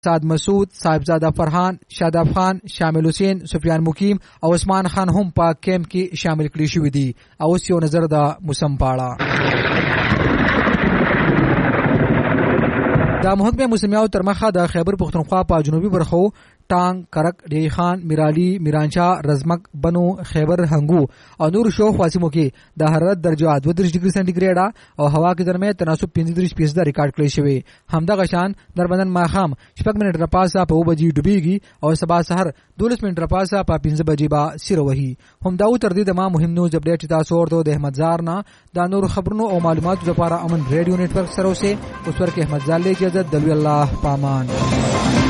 سعد مسعود، صاحبزاده فرحان، شاداب خان، شامل حسین، سفیان مقیم او عثمان خان هم په کیمپ کې شامل کړي شوی دي. او یو نظر د موسم پاړه. د محکمه موسمیاتو تر مخه د خیبر پختونخوا په جنوبي برخو ټانګ، کرک، ډی خان، میرالی، میرانشاه، رزمک، بنو، خیبر، هنګو او نور شوخ واسمو کې د حرارت درجه 32 ډیګري سنټیګریډ او هوا کې درمه تناسب 35% ریکارډ کړی شوی. همدغه شان دربندن ماخام 6 منټ رپاسه په 2 بجې ډوبېږي او سبا سحر 12 منټ رپاسه په 5 بجې با سیره وهي. هم داو تر دې د ما مهم نو اپډیټ تاسو ورته د احمد زار نه د نور خبرونو او معلوماتو لپاره امن ریډیو نتورک سره اوسه اوس ورکه احمد زار له اجازه د الله پامان.